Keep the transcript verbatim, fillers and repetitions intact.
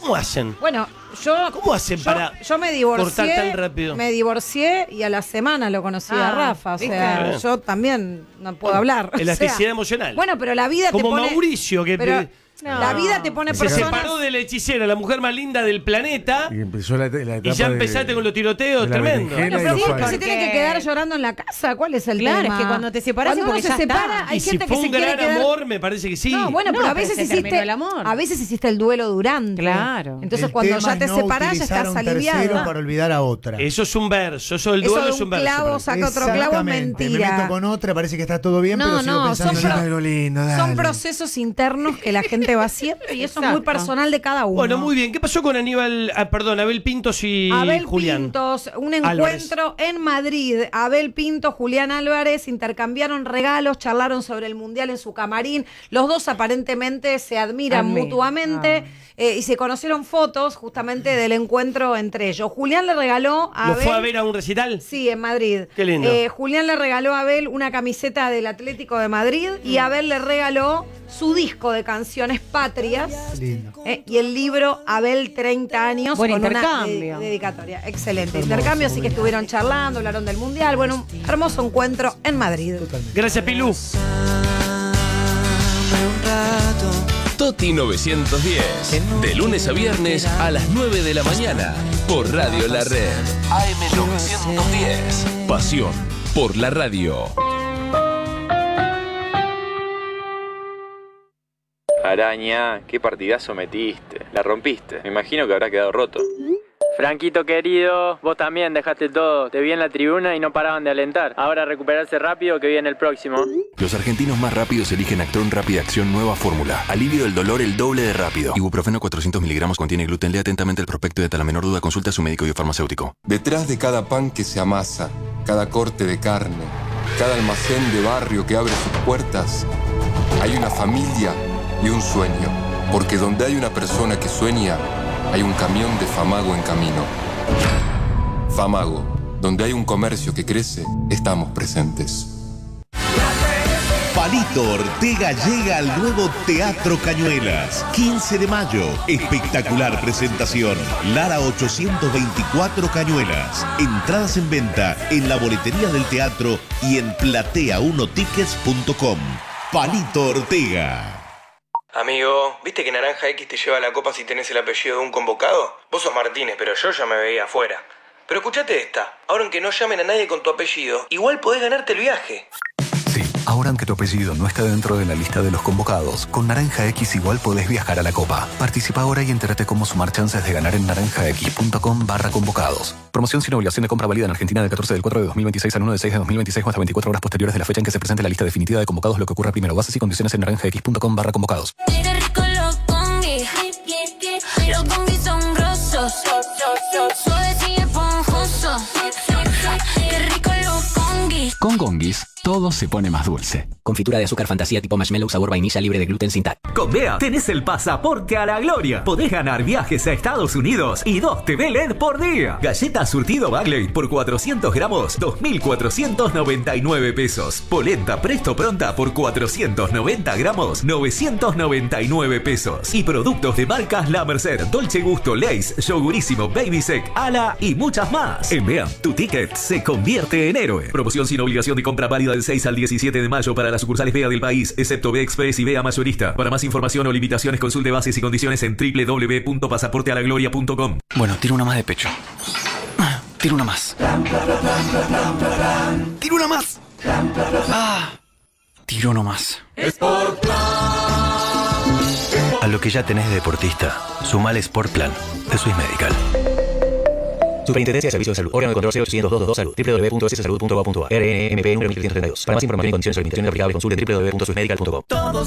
¿Cómo hacen? Bueno, yo... ¿Cómo hacen yo, para yo me divorcié, cortar tan rápido? Me divorcié y a la semana lo conocí Ah, a Rafa. O ¿viste? sea, Bien. yo también no puedo hablar. o Elasticidad sea, emocional. Bueno, pero la vida Como te pone... Mauricio, que pero te- No. la vida te pone se personas... separó de la hechicera, la mujer más linda del planeta, Y empezó la, la etapa y ya de- empezaste con los tiroteos, de la tremendo. berenjena Bueno, y pero los ¿por qué fallos. se tiene que Porque- quedar llorando en la casa? ¿Cuál es el Claro, tema? es que cuando te separás Cuando es uno porque se ya separa, está. hay Y si gente fue que se un quiere gran quedar... amor, me parece que sí. No, bueno, No, pero a pero veces se terminó hiciste el amor. a veces hiciste el duelo durante. Claro. Entonces El cuando tema ya es te no separás ya utilizar estás a un tercero aliviada. para olvidar a otra. Eso es un verso, eso del Eso duelo de es un un verso. clavo para mí. saca otro clavo, Exactamente. mentira. Me meto con otra, parece que está todo bien, No, pero sigo no, pensando son en pro- Ay, lo lindo, dale. Son procesos internos que la gente va haciendo y eso es muy Exacto. personal de cada uno. Bueno, muy bien. ¿Qué pasó con Aníbal, ah, perdón, Abel Pintos y Abel Julián? Pintos, un Álvarez. encuentro en Madrid. Abel Pintos, Julián Álvarez intercambiaron regalos, charlaron sobre el Mundial en su camarín. Los dos aparentemente se admiran Admiran. mutuamente Ah. eh, y se conocieron fotos justamente del encuentro entre ellos. Julián le regaló a ¿Lo Abel... fue a ver a un recital? Sí, en Madrid. Qué lindo. Eh, Julián le regaló a Abel una camiseta del Atlético de Madrid y Abel le regaló su disco de canciones patrias Lindo. eh, y el libro Abel treinta años Buen con una intercambio. de- dedicatoria. Excelente Hermoso, intercambio, así que bien. estuvieron charlando, hablaron del Mundial. Bueno, un hermoso encuentro en Madrid. Gracias, Pilú. Toti novecientos diez. De lunes a viernes a las nueve de la mañana. Por Radio La Red. A M novecientos diez. Pasión por la radio. Araña, qué partidazo metiste. La rompiste. Me imagino que habrá quedado roto. Franquito querido, vos también dejaste todo. Te vi en la tribuna y no paraban de alentar. Ahora recuperarse rápido que viene el próximo. Los argentinos más rápidos eligen Actron Rápida Acción Nueva Fórmula. Alivio del dolor el doble de rápido. Ibuprofeno cuatrocientos miligramos contiene gluten. Lea atentamente el prospecto y ante la menor duda consulta a su médico biofarmacéutico. Detrás de cada pan que se amasa, cada corte de carne, cada almacén de barrio que abre sus puertas, hay una familia y un sueño. Porque donde hay una persona que sueña, hay un camión de Famago en camino. Famago, donde hay un comercio que crece, estamos presentes. Palito Ortega llega al nuevo Teatro Cañuelas. quince de mayo. Espectacular presentación. Lara ochocientos veinticuatro Cañuelas. Entradas en venta en la boletería del teatro y en platea uno tickets punto com. Palito Ortega. Amigo, ¿viste que Naranja X te lleva la copa si tenés el apellido de un convocado? Vos sos Martínez, pero yo ya me veía afuera. Pero escuchate esta, ahora aunque no llamen a nadie con tu apellido, igual podés ganarte el viaje. Sí, ahora aunque tu apellido no está dentro de la lista de los convocados, con Naranja X igual podés viajar a la Copa. Participa ahora y entérate cómo sumar chances de ganar en naranjax.com barra convocados. Promoción sin obligación de compra válida en Argentina del catorce del cuatro de dos mil veintiséis al uno del seis de dos mil veintiséis o hasta veinticuatro horas posteriores de la fecha en que se presente la lista definitiva de convocados, lo que ocurra primero. Bases y condiciones en naranjax.com barra convocados. Qué rico los congis, los congis son grosos, suaves y esponjosos. Qué rico los congis. Con Gongis, todo se pone más dulce. Confitura de azúcar fantasía tipo marshmallow sabor vainilla libre de gluten sin tal. Con Bea tenés el pasaporte a la gloria. Podés ganar viajes a Estados Unidos y dos T V L E D por día. Galleta surtido Bagley por cuatrocientos gramos, dos mil cuatrocientos noventa y nueve pesos. Polenta Presto Pronta por cuatrocientos noventa gramos, novecientos noventa y nueve pesos. Y productos de marcas La Merced, Dolce Gusto, Lay's, Yogurísimo, Baby Sec, Ala y muchas más. En Bea, tu ticket se convierte en héroe. Promoción sin obligación de compra válida del seis al diecisiete de mayo para las sucursales Bea del país, excepto Bea Express y Bea Mayorista. Para más información o limitaciones, consulte bases y condiciones en doble u doble u doble u punto pasaporte a la gloria punto com. Bueno, tiro una más de pecho. Tiro una más. Tiro una más. Ah, tiro uno más. A lo que ya tenés de deportista, sumale Sport Plan de Swiss Medical. Superintendencia de Servicios de Salud. Órgano de control cero ochocientos dos dos dos Salud. doble u doble u doble u punto s salud punto gov punto a. R N M P número mil trescientos treinta y dos. Para más información y condiciones sobre limitaciones aplicables consulte doble u doble u doble u punto swiss medical punto com.